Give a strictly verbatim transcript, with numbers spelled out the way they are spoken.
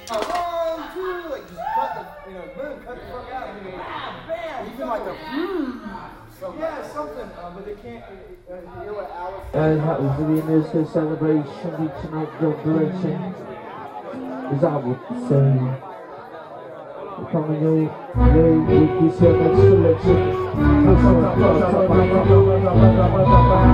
one, two, like just cut the, you know, boom, cut the fuck out. You know, ah, bam, even like a, so, yeah, something, uh, but they can't, uh, you know what Alex. And that was the University celebration, reaching out your direction. As I would say, coming your way with this next selection.